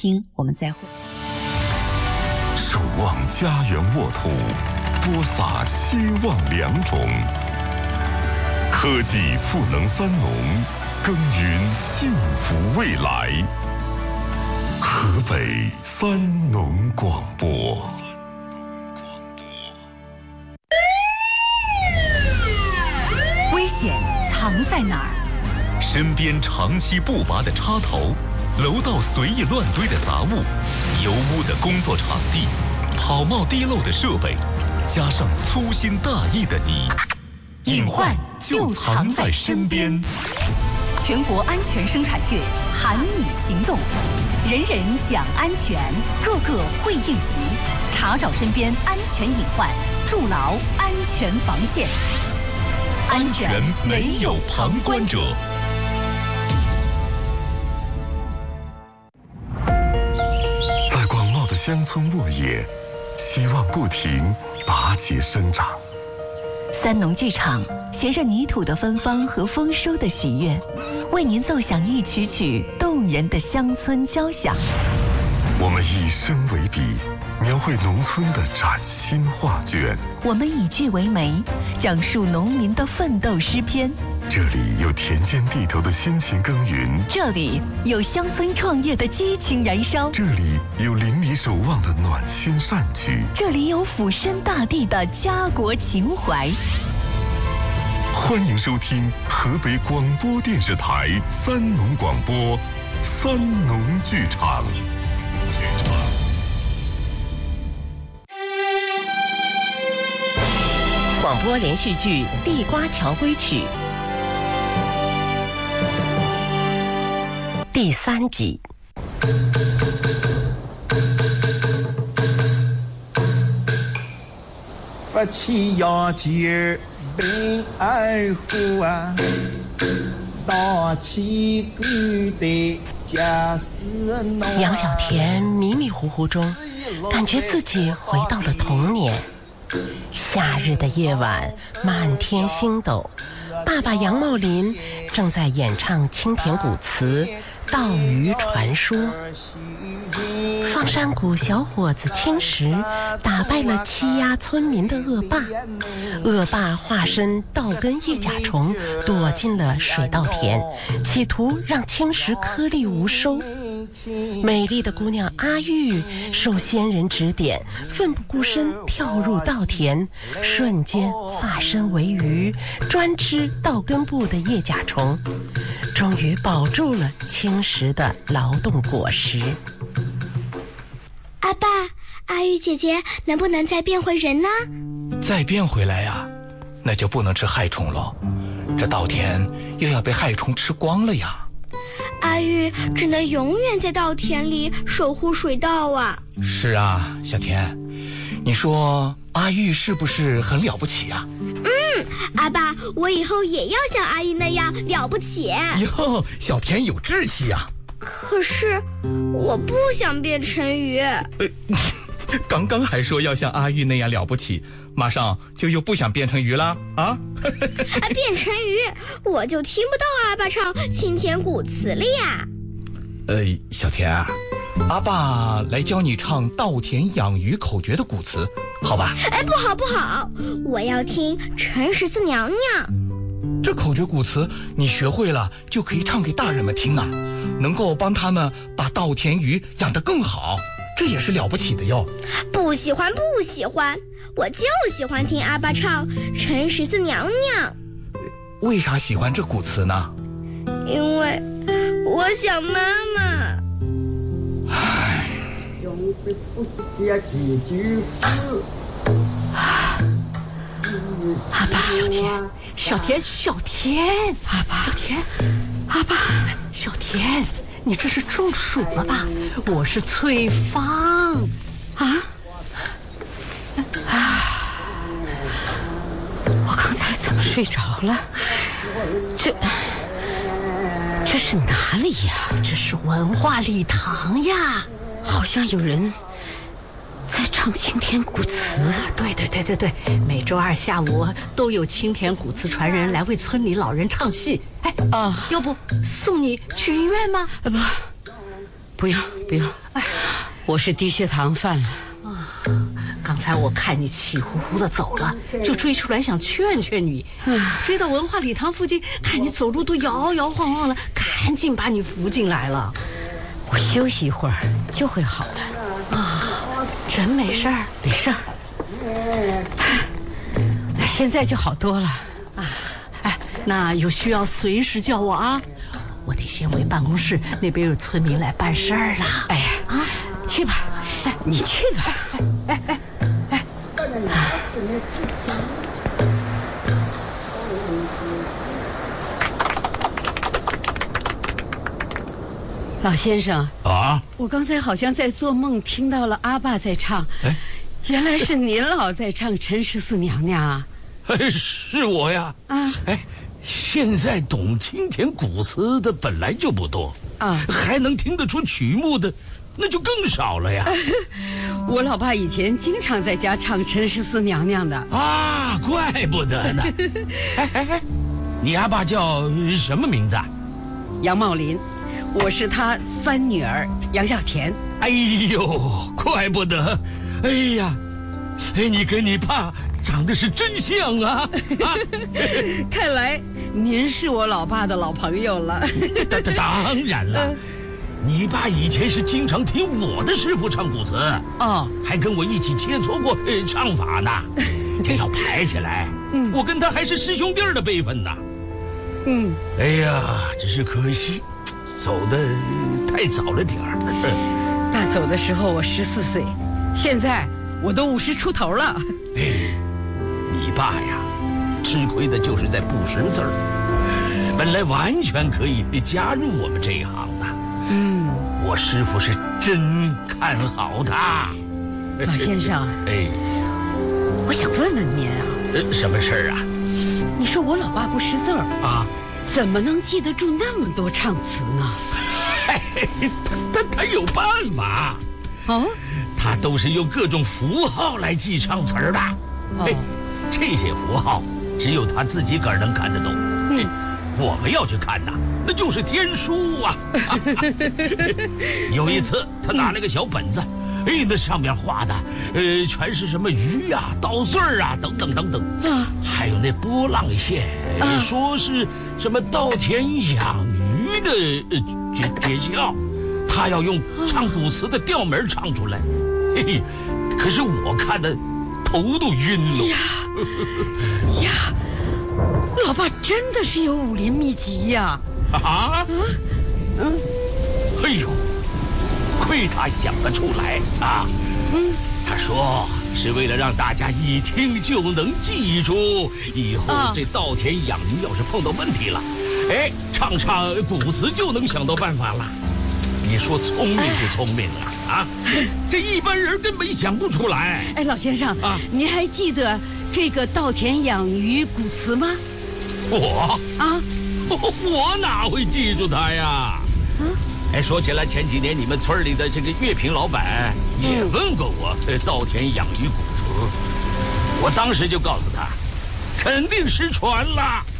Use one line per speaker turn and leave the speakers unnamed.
听，我们再会。
守望家园沃土，播撒希望良种。科技赋能三农，耕耘幸福未来。河北三农广播。
危险藏在哪儿？
身边长期不拔的插头，楼道随意乱堆的杂物，油污的工作场地，跑冒滴漏的设备，加上粗心大意的你，
隐患就藏在身边。全国安全生产月喊你行动，人人讲安全，个个会应急，查找身边安全隐患，筑牢安全防线。
安全没有旁观者。
在广袤的乡村沃野，希望不停拔节生长。
三农剧场携着泥土的芬芳和丰收的喜悦，为您奏响一曲曲动人的乡村交响。
我们以声为笔，描绘农村的崭新画卷。
我们以句为媒，讲述农民的奋斗诗篇。
这里有田间地头的辛勤耕耘，
这里有乡村创业的激情燃烧，
这里有邻里守望的暖心善举，
这里有俯身大地的家国情怀。
欢迎收听河北广播电视台三农广播三农剧场。
广播连续剧《地瓜桥归曲》第3集。
发起要节本爱护啊，大起鼓的家是农。
杨小田迷迷糊糊中，感觉自己回到了童年。夏日的夜晚，满天星斗，爸爸杨茂林正在演唱青田古词《稻鱼传说》。方山谷小伙子青石打败了欺压村民的恶霸，恶霸化身稻根叶甲虫，躲进了水稻田，企图让青石颗粒无收。美丽的姑娘阿玉受仙人指点，奋不顾身跳入稻田，瞬间化身为鱼，专吃稻根部的叶甲虫，终于保住了青石的劳动果实。
阿爸，阿玉姐姐能不能再变回人呢？
再变回来呀，那就不能吃害虫了，这稻田又要被害虫吃光了呀。
阿玉只能永远在稻田里守护水稻啊。
是啊，小田，你说阿玉是不是很了不起啊？
阿爸，我以后也要像阿玉那样了不起。
哟，小田有志气呀。
可是我不想变成鱼。
刚刚还说要像阿玉那样了不起，马上就又不想变成鱼啦啊？
变成鱼我就听不到阿爸唱青田古词了呀。
小田啊，阿爸来教你唱稻田养鱼口诀的古词，好吧？
不好不好，我要听陈14娘娘。
这口诀古词你学会了就可以唱给大人们听啊，能够帮他们把稻田鱼养得更好，这也是了不起的哟。
不喜欢不喜欢，我就喜欢听阿爸唱陈14娘娘。
为啥喜欢这古词呢？
因为我想妈妈。
阿爸，小田，阿爸，阿爸，小田，你这是中暑了吧？我是翠芳。我刚才怎么睡着了？这是哪里呀？这是文化礼堂呀，好像有人在唱青田古词。对，每周2下午都有青田古词传人来为村里老人唱戏。要不送你去医院吗？
不用，哎，我是低血糖犯了。
刚才我看你气呼呼的走了，就追出来想劝你。追到文化礼堂附近，看你走路都摇摇晃晃的，赶紧把你扶进来了。
我休息一会儿就会好的。
真没事儿？
没事儿。现在就好多了。
那有需要随时叫我啊。我得先回办公室，那边有村民来办事儿了。
去吧，你去吧。老先生
啊，
我刚才好像在做梦，听到了阿爸在唱。原来是您老在唱《陈十四娘娘》啊。
是我呀。现在懂清甜古词的本来就不多还能听得出曲目的那就更少了呀。
我老爸以前经常在家唱《陈十四娘娘》的
怪不得呢。你阿爸叫什么名字啊？
杨茂林，我是他3女儿杨小田。
哎呦，怪不得。哎呀，你跟你爸长得是真像啊！
看来您是我老爸的老朋友了。
当然了，你爸以前是经常听我的师傅唱古词还跟我一起切磋过唱法呢。这要排起来，我跟他还是师兄弟的辈分呢。哎呀，只是可惜，走得太早了点儿。
爸走的时候我14岁，现在我都50出头了。
你爸呀，吃亏的就是在不识字儿，本来完全可以加入我们这一行的。我师傅是真看好他。
老先生，我想问问您啊，
什么事儿啊？
你说我老爸不识字儿怎么能记得住那么多唱词呢？
他有办法。他都是用各种符号来记唱词儿的。这些符号只有他自己个儿能看得懂。我们要去看呐，那就是天书啊。有一次他拿了个小本子，那上面画的全是什么鱼啊、稻穗啊等等等等，还有那波浪线，说是什么稻田养鱼的诀窍，他要用唱古词的调门唱出来。可是我看的头都晕了。
呀，老爸真的是有武林秘籍呀！
哎呦，亏他想得出来啊！他说是为了让大家一听就能记住，以后这稻田养鱼要是碰到问题了，唱唱古词就能想到办法了。你说聪明不聪明啊？这一般人根本想不出来。
老先生您还记得这个稻田养鱼古词吗？
我哪会记住它呀？说起来，前几年你们村里的这个乐评老板也问过我稻田养鱼古词，我当时就告诉他，肯定失传了。